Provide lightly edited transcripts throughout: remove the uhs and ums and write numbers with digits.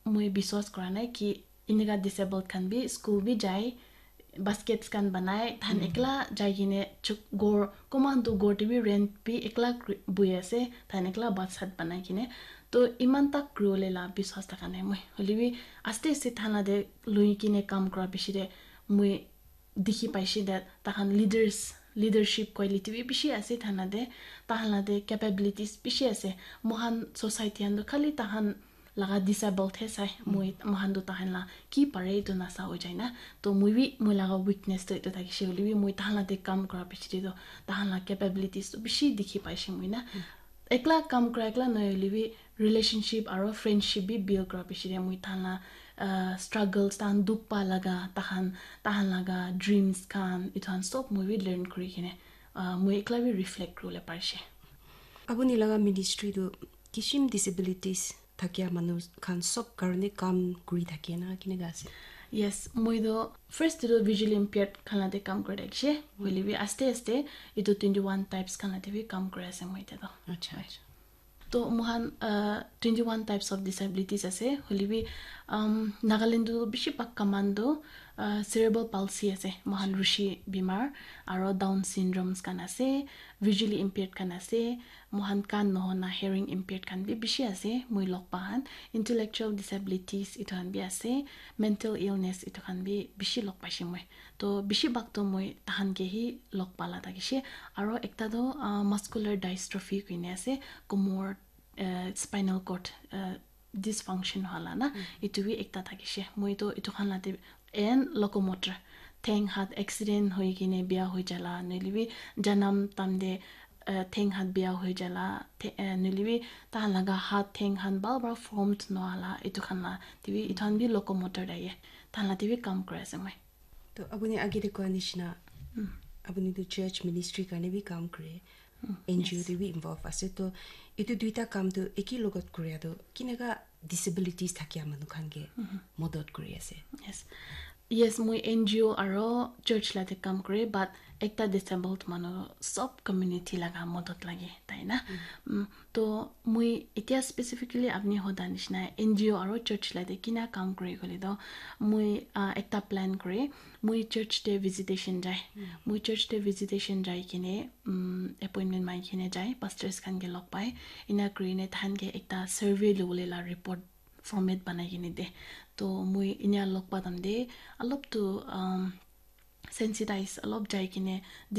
मुई विश्वास करा ना कि इनका डिसेबल्ड खान भी स्कूल भी जाए बास्केट्स कान बनाए थान एकला जाइने गोर कमान तो गोर भी रेंट भी एकला बुए से थान एकला बात बनाई किने तो इमान तक क्रूले ला विश्वास तक नहीं मुई हलिबी आस्ते आस्ते थाना दे लुई किने काम करा बिशिरे मुई दिखी पाइशी दे ताहान लीडरशिप क्वालिटी भी बिशी आसे थाना दे ताहान दे कैपेबिलिटीज बिशी आसे मोहन सोसाइटी अंदर खाली ताहान लगा डिसेबल्ड है साइ मुई मोहन दो ताहान ला की परे तो नसा हो जाए ना तो मुई भी मुई लगा वीकनेस तो इतो ताकि शेवली भी मुई ताहान दे काम करा बिशी तो ताहान ला कैपेबिलिटीज तो बिशी दिखी पाइशी मुई ना एकला काम करा एकला नयली भी रिलेशनशिप और फ्रेंडशिप भी बिल्ड करा बिशी मुई ताहान struggles ताहान दुख पा लगा ताहान लगा ड्रीम्स खान इथान सब मुई भी लर्न करी किने मुई एकला भी रिफ्लेक्ट करूले पारशे अबुनी लगा मिनिस्ट्री दो किसिम डिसेबिलिटीज थाकिया मानु खान सब करने काम करी थाकिया ना किने गासे यस मुई दो फर्स्ट दो विजुअली इम्पेयर्ड खाना दे काम करे छे होली भी आस्ते आस्ते इतो 21 टाइप्स खाना दे भी काम करे से मुई दो अच्छा तो मोहन 21 टाइप्स ऑफ डिसेबिलिटीज আছে হলিবি নাগাল্যান্ড বেশি পাক কামান্ডো cerebral palsy আছে মোহন ঋষি বিমার আর ডাউন সিনড্রোমস কান আছে ভিজুয়ালি ইম্পেয়ার্ড কান আছে মোহন কান নহনা হিয়ারিং ইম্পেয়ার্ড কান বি বেশি আছে মুই লক পাহান ইন্টেলেকচুয়াল ডিসেবিলিটিজ ইতহান বি আছে মেন্টাল ইলনেস ইতহান বি বেশি লক পাইছি মই তো বেশি বাকতো মই তাহান কে হি লক পালা তাকিছে আর একটা দো মাস্কুলার ডাইস্ট্রফি কইনে আছে কোমর spinal cord dysfunction hala na itu bi ekta thakise moi to itu khan late en locomotor theng hat accident hoi gine bia hoi jala nelibi janam tamde theng hat bia hoi jala nelibi ta laga hat theng han ba formed no hala itu khan la tibi ithan bi locomotor daye ta la tibi kam kore ase moi to abuni agi de konishna abuni to church ministry kane bi kam kore NGO de भी involve আছে তো এটো দুইটা কাম তো একি লগত কৰি আদো কিনেগা ডিসেবিলিটিজ থাকিয়া মানু খানগে মদত কৰি আছে yes মই NGO আৰু church লাতে কাম কৰে বাট একটা disabled মানু সব কমিউনিটি লাগা মদত লাগে তাই না তো মই এতিয়া স্পেসিফিক্যালি আপনি হদানিছ না NGO আৰু church লাতে কিনা কাম কৰি গলি দ মই একটা প্ল্যান কৰে মই church ডে ভিজিটেশন যায় মই church ডে ভিজিটেশন যায় কিনে এপয়েন্টমেন্ট মাই কিনে যায় পাস্টার্স খানগে লগ পায় ইনা কৰিনে থানগে একটা সার্ভে লবলেলা রিপোর্ট ফরম্যাট বানাই কিনে দে তো মুই ইনা লগ পাতাম দে অলপ তো sensitize অলপ যাই কিনে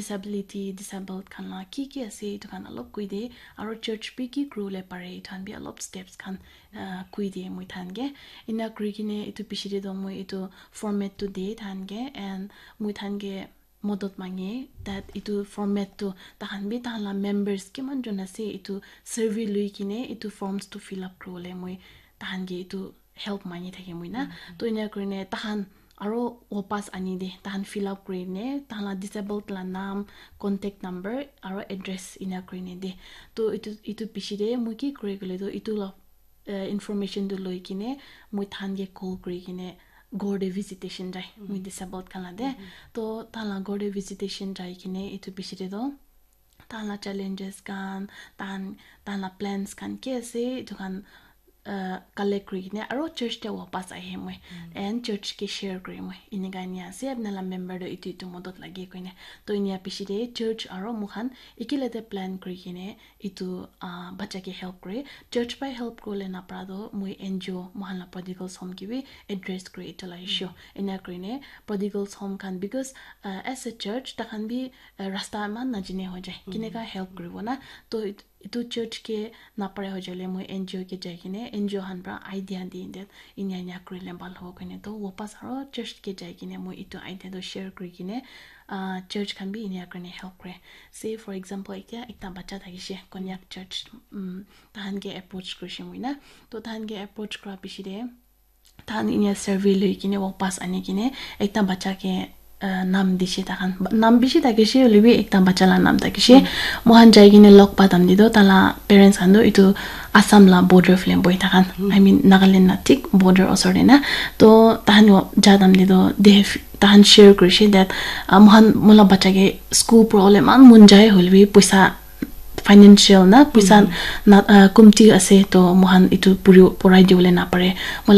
disabled খানলা কি আছে তো খান অলপ কই দে আৰু church বি কি ক্ৰুলে পারে থান বি অলপ steps খান কই দে মুই থানগে ইনা কৰি কিনে ইটো পিছিৰে দ মুই ইটো ফরম্যাট তো দে থানগে এন্ড মুই থানগে মদত মাঙে that itu format to tahan bi tahanla members kiman jon ase itu survey lui kine itu forms to fill up krole moi tahan ge itu help mani thake moi na to ina krine tahan aro opas ani de tahan fill up krine tahanla disabled la nam contact number aro address ina krine de to itu pishide moi ki kore gele to itu la information do loi kine moi than ge call kri kine gorde visitation jai moi disabled kala de to tala gorde visitation jai kine itu bisire do tala challenges kan tan plans kan ke ase to kan collect kri ne aro church te wapas ahe moi and church ke share kri moi inigania ase apnala member do itu modot lagi koine to inia bisire church aro muhan ikilete plan kri kine itu bacha ke help kri church by help krole na prado moi NGO mohanla prodigals home ki bi address kri to la issue ina krine prodigals home kan because as a church ta kan bi rasta man na jine ho jai kineka help kribo na to itu church ke na pare ho jale moi NGO ke jai kine NGO han pra idea di that inya krile bal ho kine to wapas aro church ke jai kine moi itu idea do share kri kine church can be inya krine help kre say for example ekta bacha thakise konyak church tahan ke approach krishi moi na to tahan ke approach kra pisire tahan inya survey loi kine wapas ani kine ekta bacha ke নাম দিছে তাকান নাম বেশি থাকিছে হলিবি একটা বাচ্চালা নাম থাকিছে মোহান যাই কিনে লক পাতাম দিদো তালা পেরেন্টস খান্দো ইটো আসাম লা বর্ডার ফ্লেম বই থাকান আই মিন নাগাল্যান্ড না ঠিক বর্ডার অসরে না তো তাহান যাদাম দিদো দে তাহান শেয়ার করেছে দ্যাট মোহান মোলা বাচ্চাকে স্কুল প্রবলেম আন মন যায় হলিবি পয়সা financial na pisa na kumti ase to mohan itu puri porai diole na pare